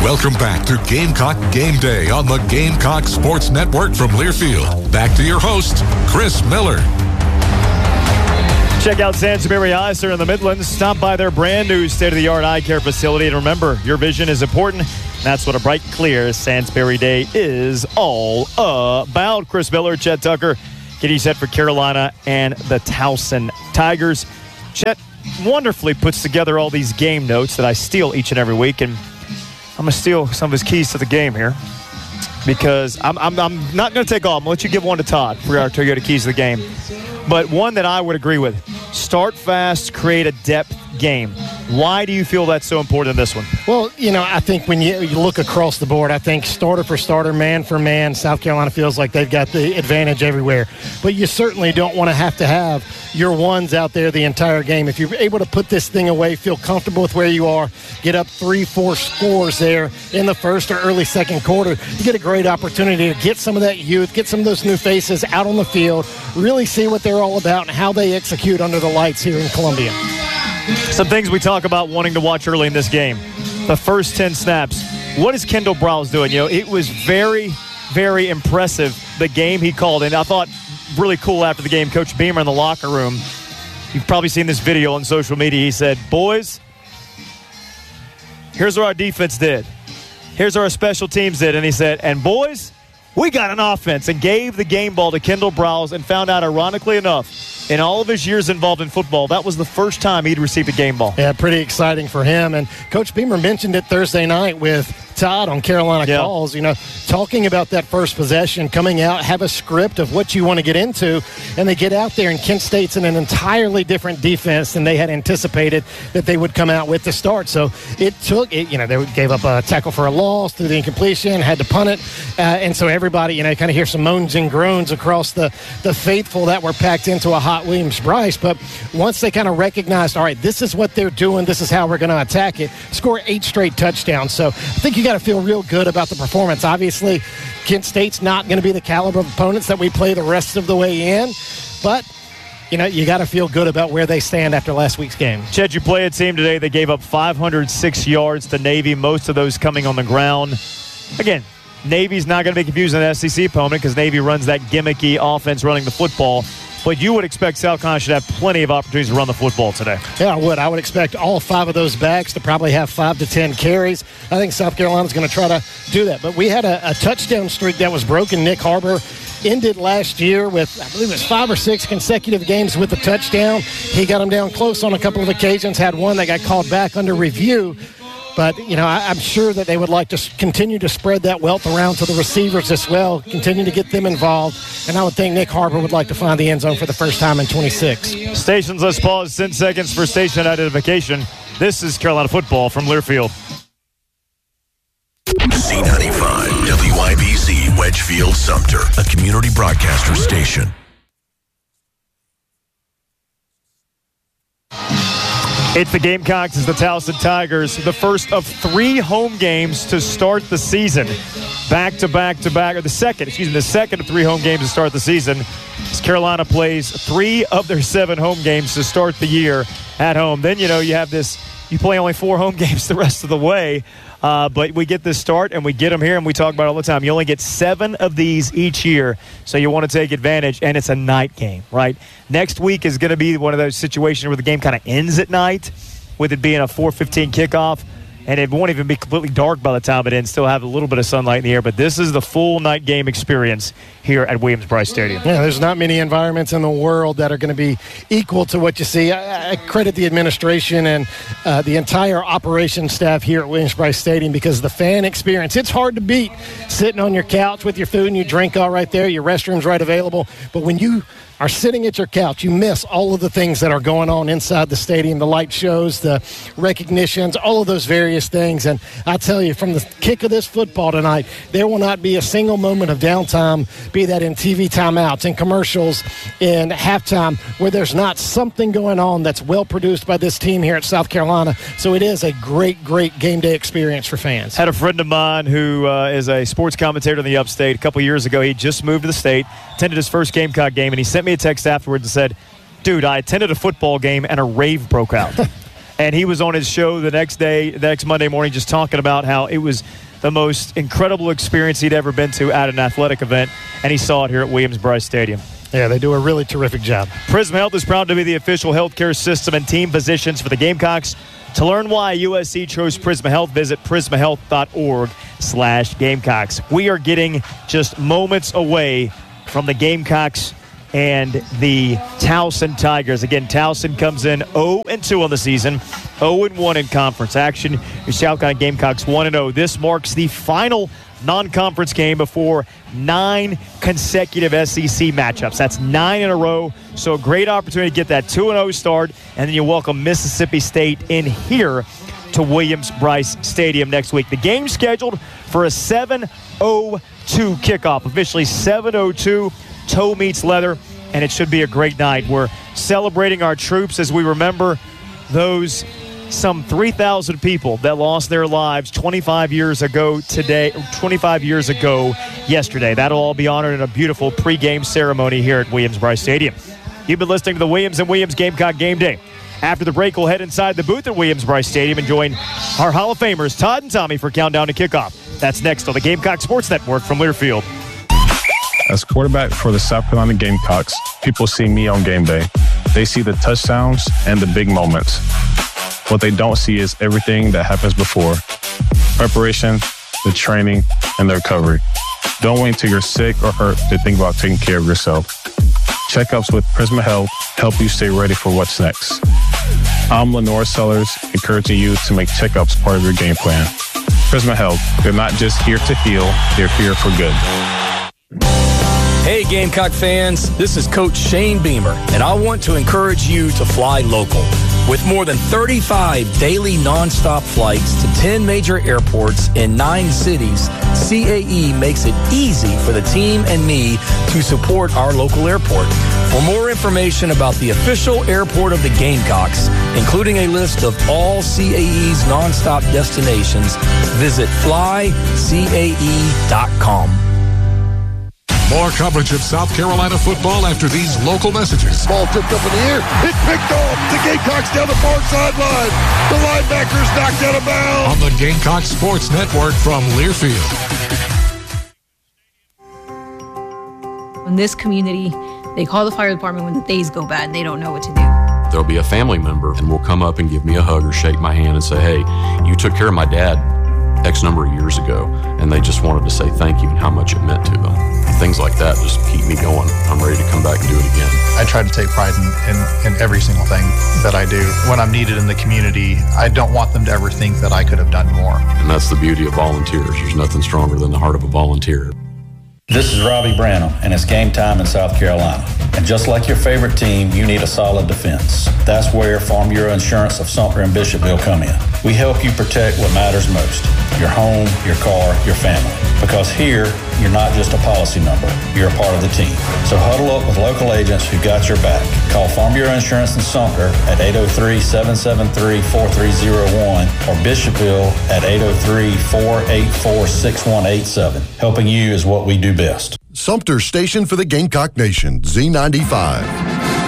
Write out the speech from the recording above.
Welcome back to Gamecock Game Day on the Gamecock Sports Network from Learfield. Back to your host, Chris Miller. Check out Sansbury Eyes here in the Midlands. Stop by their brand new state-of-the-art eye care facility. And remember, your vision is important. That's what a bright, clear Sansbury Day is all about. Chris Miller, Chet Tucker, getting set for Carolina and the Towson Tigers. Chet wonderfully puts together all these game notes that I steal each and every week. And I'm going to steal some of his keys to the game here because I'm not going to take all. I'm going to let you give one to Todd for our Toyota keys to the game. But one that I would agree with, start fast, create a depth game. Why do you feel that's so important in this one? Well, I think when you look across the board, I think starter for starter, man for man, South Carolina feels like they've got the advantage everywhere. But you certainly don't want to have your ones out there the entire game. If you're able to put this thing away, feel comfortable with where you are, get up 3-4 scores there in the first or early second quarter, you get a great opportunity to get some of that youth, get some of those new faces out on the field, really see what they're all about and how they execute under the lights here in Columbia. Some things we talk about wanting to watch early in this game. The first 10 snaps. What is Kendall Browse doing? It was very, very impressive, the game he called. And I thought really cool after the game, Coach Beamer in the locker room. You've probably seen this video on social media. He said, boys, here's what our defense did. Here's what our special teams did. And he said, and boys, we got an offense, and gave the game ball to Kendall Browse and found out, ironically enough, in all of his years involved in football, that was the first time he'd received a game ball. Yeah, pretty exciting for him. And Coach Beamer mentioned it Thursday night with Todd on Carolina Calls, talking about that first possession, coming out, have a script of what you want to get into, and they get out there, and Kent State's in an entirely different defense than they had anticipated that they would come out with to start. So they gave up a tackle for a loss through the incompletion, had to punt it, and so everybody, kind of hear some moans and groans across the faithful that were packed into a hot Williams-Brice. But once they kind of recognized, all right, this is what they're doing, this is how we're going to attack it, score 8 straight touchdowns. So I think you got to feel real good about the performance. Obviously, Kent State's not going to be the caliber of opponents that we play the rest of the way in, but you got to feel good about where they stand after last week's game. Chet, you play a team today that gave up 506 yards to Navy, most of those coming on the ground. Again, Navy's not going to be confused an SEC opponent because Navy runs that gimmicky offense running the football. But you would expect South Carolina should have plenty of opportunities to run the football today. Yeah, I would. I would expect all 5 of those backs to probably have 5 to 10 carries. I think South Carolina's going to try to do that. But we had a touchdown streak that was broken. Nick Harbor ended last year with, I believe it was 5 or 6 consecutive games with a touchdown. He got them down close on a couple of occasions, had one that got called back under review. But, I'm sure that they would like to continue to spread that wealth around to the receivers as well, continue to get them involved. And I would think Nick Harbor would like to find the end zone for the first time in 26. Stations, let's pause 10 seconds for station identification. This is Carolina football from Learfield. C95, WIBC, Wedgefield, Sumter, a community broadcaster station. It's the Gamecocks, it's the Towson Tigers, the first of 3 home games to start the season. Back to back, or the second of 3 home games to start the season. As Carolina plays 3 of their 7 home games to start the year at home. Then, you have this, you play only 4 home games the rest of the way. But we get this start, and we get them here, and we talk about it all the time. You only get 7 of these each year, so you want to take advantage, and it's a night game, right? Next week is going to be one of those situations where the game kind of ends at night, with it being a 4:15 kickoff, and it won't even be completely dark by the time it ends. Still have a little bit of sunlight in the air, but this is the full night game experience here at Williams-Brice Stadium. Yeah, there's not many environments in the world that are going to be equal to what you see. I credit the administration and the entire operations staff here at Williams-Brice Stadium because the fan experience, it's hard to beat sitting on your couch with your food and your drink all right there, your restroom's right available. But when you are sitting at your couch, you miss all of the things that are going on inside the stadium, the light shows, the recognitions, all of those various things. And I tell you, from the kick of this football tonight, there will not be a single moment of downtime, be that in TV timeouts, in commercials, in halftime, where there's not something going on that's well produced by this team here at South Carolina. So it is a great, great game day experience for fans. Had a friend of mine who is a sports commentator in the upstate. A couple years ago, he just moved to the state, attended his first Gamecock game, and he sent me a text afterwards and said, dude, I attended a football game and a rave broke out. And he was on his show the next Monday morning, just talking about how it was the most incredible experience he'd ever been to at an athletic event, and he saw it here at Williams-Brice Stadium. Yeah, they do a really terrific job. Prisma Health is proud to be the official healthcare system and team physicians for the Gamecocks. To learn why USC chose Prisma Health, visit prismahealth.org/Gamecocks. We are getting just moments away from the Gamecocks and the Towson Tigers. Again, Towson comes in 0-2 on the season, 0-1 in conference action. Your South Carolina Gamecocks 1-0. This marks the final non-conference game before 9 consecutive SEC matchups. That's 9 in a row. So a great opportunity to get that 2-0 start, and then you welcome Mississippi State in here to Williams-Brice Stadium next week. The game scheduled for a 7:02 kickoff. Officially 7:02. Toe meets leather, and it should be a great night. We're celebrating our troops as we remember those some 3,000 people that lost their lives 25 years ago yesterday. That'll all be honored in a beautiful pregame ceremony here at Williams-Brice Stadium. You've been listening to the Williams & Williams Gamecock Game Day. After the break, we'll head inside the booth at Williams-Brice Stadium and join our Hall of Famers, Todd and Tommy, for Countdown to Kickoff. That's next on the Gamecock Sports Network from Learfield. As quarterback for the South Carolina Gamecocks, people see me on game day. They see the touchdowns and the big moments. What they don't see is everything that happens before. Preparation, the training, and the recovery. Don't wait until you're sick or hurt to think about taking care of yourself. Checkups with Prisma Health help you stay ready for what's next. I'm Lenore Sellers, encouraging you to make checkups part of your game plan. Prisma Health, they're not just here to heal, they're here for good. Hey Gamecock fans, this is Coach Shane Beamer, and I want to encourage you to fly local. With more than 35 daily nonstop flights to 10 major airports in 9 cities, CAE makes it easy for the team and me to support our local airport. For more information about the official airport of the Gamecocks, including a list of all CAE's nonstop destinations, visit flycae.com. More coverage of South Carolina football after these local messages. Ball tipped up in the air. It's picked off. The Gamecocks down the far sideline. The linebackers knocked out of bounds. On the Gamecock Sports Network from Learfield. In this community, they call the fire department when the days go bad and they don't know what to do. There'll be a family member and will come up and give me a hug or shake my hand and say, hey, you took care of my dad X number of years ago, and they just wanted to say thank you and how much it meant to them. Things like that just keep me going. I'm ready to come back and do it again. I try to take pride in every single thing that I do. When I'm needed in the community, I don't want them to ever think that I could have done more. And that's the beauty of volunteers. There's nothing stronger than the heart of a volunteer. This is Robbie Branham, and it's game time in South Carolina. And just like your favorite team, you need a solid defense. That's where Farm Bureau Insurance of Sumter and Bishopville come in. We help you protect what matters most, your home, your car, your family. Because here, you're not just a policy number, you're a part of the team. So huddle up with local agents who got your back. Call Farm Bureau Insurance in Sumter at 803-773-4301 or Bishopville at 803-484-6187. Helping you is what we do best. Sumter Station for the Gamecock Nation, Z95.